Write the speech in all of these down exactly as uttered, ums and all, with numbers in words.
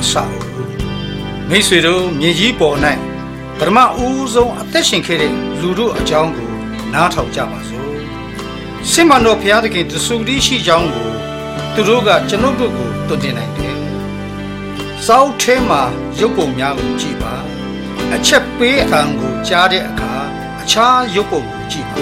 ဆောက်မိတ်ဆွေတို့မြေကြီးပေါ်၌ပထမဦးဆုံးအသက်ရှင်ခဲ့တဲ့လူတို့အကြောင်းကိုနားထောင်ကြပါစို့စင်မတော်ဘုရားသခင်တဆူတည်းရှိကြောင်းကိုသူတို့ကကျွန်ုပ်တို့ကိုတွင်တင်နိုင်တယ်စောက်ထဲမှာရုပ်ပုံများကိုကြည့်ပါအချက်ပေးအံကိုကြားတဲ့အခါအခြားရုပ်ပုံကိုကြည့်ပါ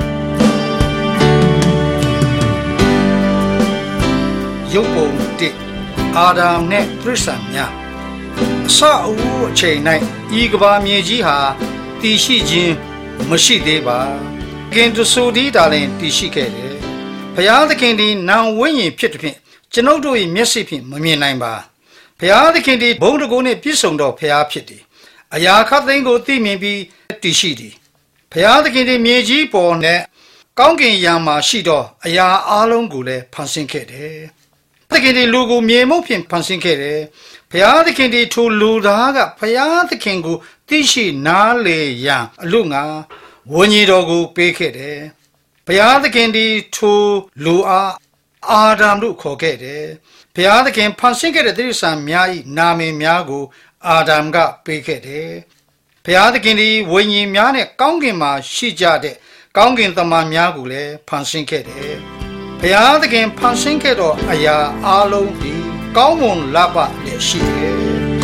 ရုပ်ပုံတစ်အာဒမ်နဲ့တိရစ္ဆာန်များအစအဦးအချိန်၌ဤကဘာမြေကြီးဟာတည်ရှိခြင်းမရှိသေးပါကင်တဆူဒီတာလင်တည်ရှိခဲ့တယ်ဘုရားသခင်ဒီနာဝိညာဉ်ဖြစ်တဲ့ဖြင့်ကျွန်ုပ်တို့၏မျက်စိဖြင့်မမြင်နိုင်ပါဘုရားသခင်ဒီဘုံတကုနှင့်ပြည့်စုံသောဘုရားဖြစ်သည်အရာခတ်သိမ်းကိုသိမြင်ပြီးတည်ရှိသည်ဘုရားသခင်ဒီမြေကြီးပေါ်နဲ့ကောင်းကင်ယံမှာရှိသောအရာအလုံးကိုလည်းဖန်ဆင်းခဲ့တယ်သခင်ဒီလူကိုမြေမှုဖြင့်ဖန်ဆင်းခဲ့တယ်ဘုရားသခင်ဒီထိုလူသားကဘုရားသခင်ကိုသိရှိနားလေရန်အလို့ငါဝိညာဉ်တော်ကိုပေးခဲ့တယ်ဘုရားသခင်ဒီထိုလူအားအာဒမ်တို့ခေါ်ခဲ့တယ်ဘုရားသခင်ဖန်ဆင်းခဲ့တဲ့တိရစ္ဆာန်များ၏နာမည်များကိုအာဒမ်ကပေးခဲ့တယ်ဘုရားသခင်ဒီဝိညာဉ်များနဲ့ကောင်းကင်မှာရှိကြတဲ့ကောင်းကင်တမန်များကိုလည်းဖန်ဆင်းခဲ့တယ်ဘုရားသခင်ဖန်ဆင်းခဲ့သောအရာအလုံးဒီကောင်းမွန်လပလည်းရှိတယ်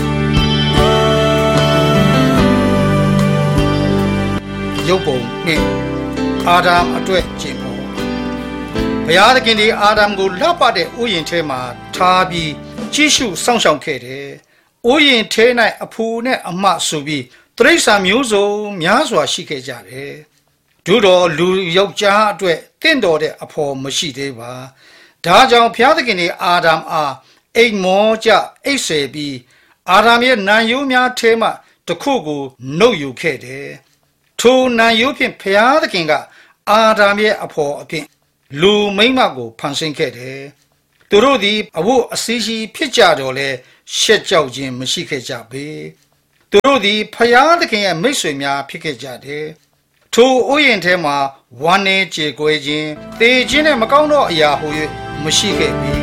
ရုပ်ပုံနဲ့အာဒမ်အတွက်ကျင့်ဖို့ဘုရားသခင်ဒီအာဒမ်ကိုလပတဲ့ဥယျာဉ်ထဲမှာထားပြီးကြီးစုစောင့်ရှောက်ခဲ့တယ်ဥယျာဉ်ထဲ၌အဖူနဲ့အမဆိုပြီးတိရစ္ဆာန်မျိုးစုံများစွာရှိခဲ့ကြတယ်တို့တော်လူယောက်ျားအတွက်တင့်တော်တဲ့အဖော်မရှိသေးပါဒါကြောင့်ဘုရားသခင်ဒီအာဒမ်အားအိမ်မောကြအိတ်ဆယ်ပြီးအာဒမ်ရဲ့နံရိုးများထဲမှတစ်ခုကိုနှုတ်ယူခဲ့တယ်ထိုနံရိုးဖြင့်ဘုရားသခင်ကအာဒမ်ရဲ့အဖော်အဖြစ်လူမိန်းမကိုဖန်ဆင်းခဲ့တယ်သူတို့သည်အဝတ်အစည်းရှိဖြစ်ကြတော့လဲရှက်ကြောက်ခြင်းမရှိခဲ့ကြပေသူတို့သည်ဘုရားသခင်ရဲ့မိတ်ဆွေများဖြစ်ခဲ့ကြတယ်ထိုဥယျာဉ်ထဲမှာဝမ်းနည်းကြေကွဲခြင်းတေခြင်းနဲ့မကောင်းသောအရာဟူ၍မရှိခဲ့ပေ